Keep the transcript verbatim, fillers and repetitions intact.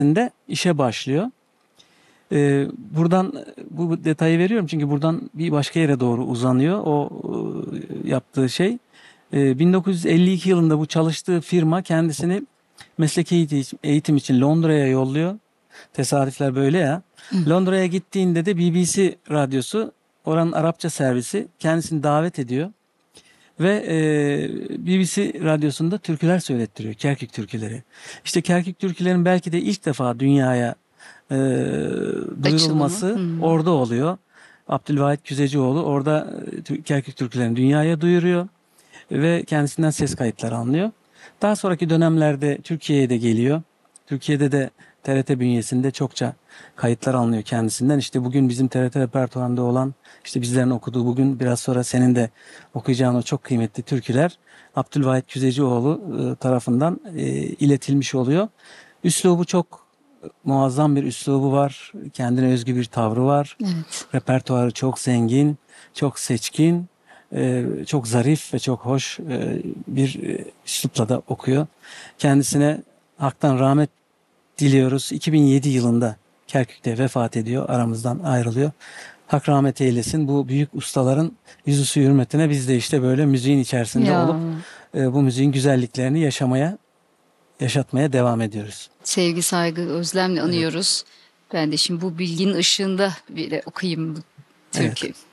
de işe başlıyor. Ee, buradan bu detayı veriyorum çünkü buradan bir başka yere doğru uzanıyor o e, yaptığı şey. Ee, bin dokuz yüz elli iki yılında bu çalıştığı firma kendisini mesleki eğitim, eğitim için Londra'ya yolluyor. Tesadüfler böyle ya. Hı. Londra'ya gittiğinde de B B C radyosu, oranın Arapça servisi kendisini davet ediyor. Ve e, B B C radyosunda türküler söylettiriyor. Kerkük türküleri. İşte Kerkük türkülerin belki de ilk defa dünyaya e, Açılımı. duyurulması Hı. orada oluyor. Abdülvahit Küzecioğlu orada e, Kerkük türkülerini dünyaya duyuruyor ve kendisinden ses kayıtları alınıyor. Daha sonraki dönemlerde Türkiye'ye de geliyor. Türkiye'de de T R T bünyesinde çokça kayıtlar alınıyor kendisinden. İşte bugün bizim T R T repertuarında olan, işte bizlerin okuduğu, bugün biraz sonra senin de okuyacağın o çok kıymetli türküler Abdülvahit Küzecioğlu e, tarafından e, iletilmiş oluyor. Üslubu çok muazzam bir üslubu var. Kendine özgü bir tavrı var. Evet. Repertuarı çok zengin, çok seçkin, e, çok zarif ve çok hoş e, bir e, üslupla da okuyor. Kendisine haktan rahmet diliyoruz. iki bin yedi yılında Kerkük'te vefat ediyor, aramızdan ayrılıyor. Hak rahmet eylesin. Bu büyük ustaların yüzüstü hürmetine biz de işte böyle müziğin içerisinde olup Ya e, bu müziğin güzelliklerini yaşamaya, yaşatmaya devam ediyoruz. sevgi, saygı, özlemle Evet, anıyoruz. Ben de şimdi bu bilginin ışığında bir de okuyayım bu evet. türkü.